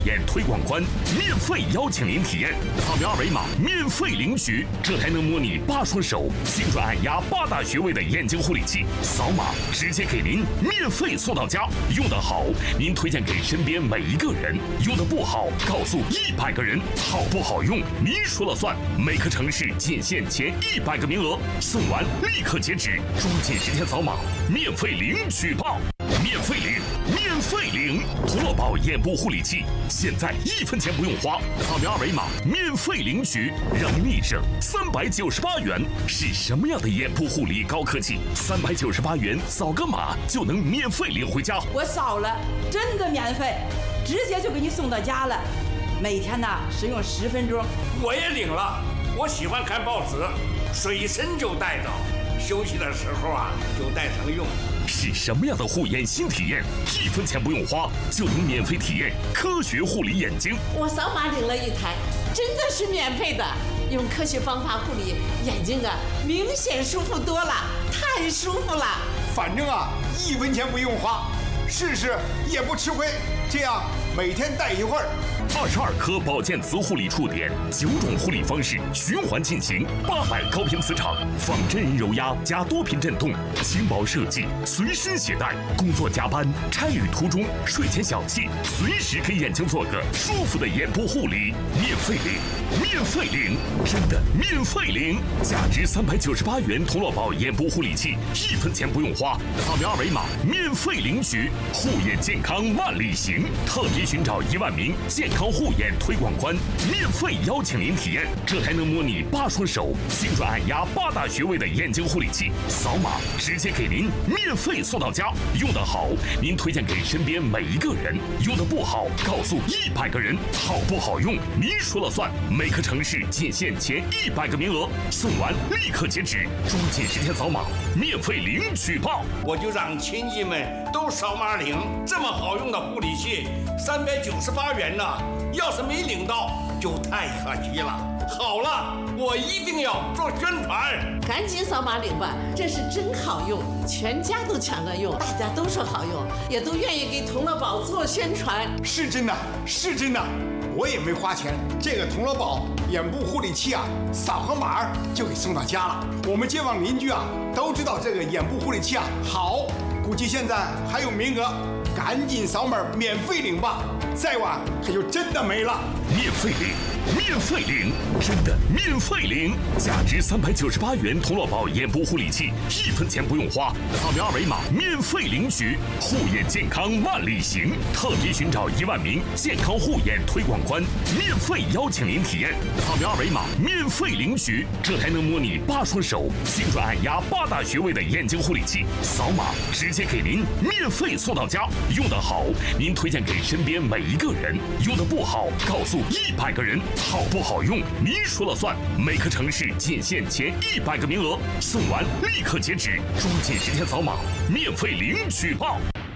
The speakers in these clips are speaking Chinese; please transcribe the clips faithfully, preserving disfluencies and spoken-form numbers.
演推广官免费邀请您体验，扫描二维码免费领取这台能模拟八双手、精准按压八大穴位的眼睛护理器，扫码直接给您免费送到家。用得好，您推荐给身边每一个人；用得不好，告诉一百个人。好不好用，您说了算。每个城市仅限前一百个名额，送完立刻截止，抓紧时间扫码，免费领取吧！免费领，免费领！图乐宝眼部护理器，现在一分钱不用花，扫描二维码免费领取，让您立省三百九十八元。是什么样的眼部护理高科技？三百九十八元扫个码就能免费领回家。 我扫了，真的免费，直接就给你送到家了。每天呢使用十分钟。 我也领了，我喜欢看报纸，随身就带着，休息的时候啊就带上用。 是什么样的护眼新体验？一分钱不用花就能免费体验科学护理眼睛。 我扫码领了一台，真的是免费的，用科学方法护理眼睛啊，明显舒服多了，太舒服了。 反正啊，一分钱不用花，试试也不吃亏。这样每天戴一会儿。 二十二颗保健磁护理触点，九种护理方式循环进行，八百高频磁场，仿真人揉压加多频震动，轻薄设计，随身携带。工作加班、差旅途中、睡前小憩，随时给眼睛做个舒服的眼部护理。免费领，免费领，真的免费领！价值三百九十八元童乐宝眼部护理器，一分钱不用花，扫描二维码免费领取。护眼健康万里行，特别寻找一万名健康护眼推广官，免费邀请您体验这台能模拟八双手、精准按压八大穴位的眼睛护理器，扫码直接给您免费送到家。用得好，您推荐给身边每一个人；用得不好，告诉一百个人。好不好用，您说了算。每个城市仅限前一百个名额，送完立刻截止，抓紧时间扫码，免费领取吧！ 我就让亲戚们都扫码领，这么好用的护理器，三百九十八元呢，要是没领到就太可惜了。好了，我一定要做宣传， 赶紧扫码领吧，这是真好用，全家都抢着用，大家都说好用，也都愿意给童乐宝做宣传。 是真的，是真的，我也没花钱，这个童乐宝眼部护理器啊，扫个码就给送到家了。我们街坊邻居啊都知道这个眼部护理器啊好，估计现在还有名额，赶紧扫码免费领吧，再晚可就真的没了。 免费领，免费领，真的免费领！价值三百九十八元童乐宝眼部护理器，一分钱不用花，扫描二维码免费领取。护眼健康万里行，特别寻找一万名健康护眼推广官，免费邀请您体验。扫描二维码免费领取这台能模拟八双手、精准按压八大穴位的眼睛护理器，扫码直接给您免费送到家。用得好，您推荐给身边每一个人；用得不好，告诉一百个人。好不好用，您说了算。每个城市仅限前一百个名额，送完立刻截止，抓紧时间扫码，免费领取吧！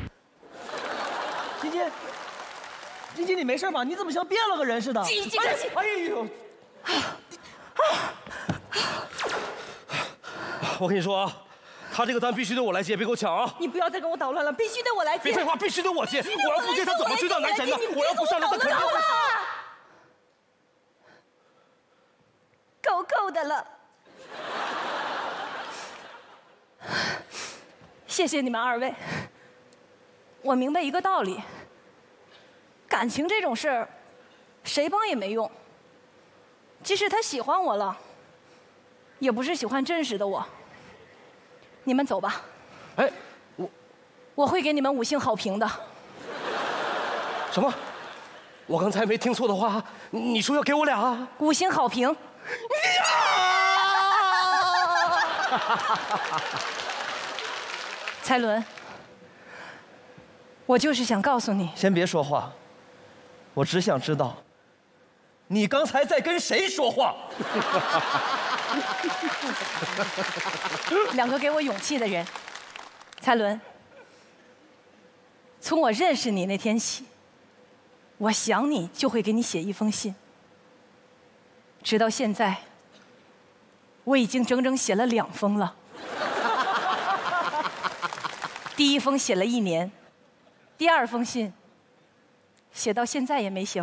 金金，金金，你没事吧？你怎么像变了个人似的？ 金金， 哎呦！我跟你说啊，他这个单必须得我来接，别给我抢啊！ 你不要再跟我捣乱了，必须得我来接。 别废话，必须得我接！我要不接，他怎么追到男神呢？我要不上，他肯定会。 够够的了，谢谢你们二位。我明白一个道理，感情这种事儿，谁帮也没用。即使他喜欢我了，也不是喜欢真实的我。你们走吧。 哎，我我会给你们五星好评的。 什么？我刚才没听错的话，你说要给我俩五星好评。蔡伦，我就是想告诉你， 先别说话，我只想知道，你刚才在跟谁说话？ 两个给我勇气的人。蔡伦，从我认识你那天起，我想你就会给你写一封信。直到现在，我已经整整写了两封了。第一封写了一年，第二封信写到现在也没写完。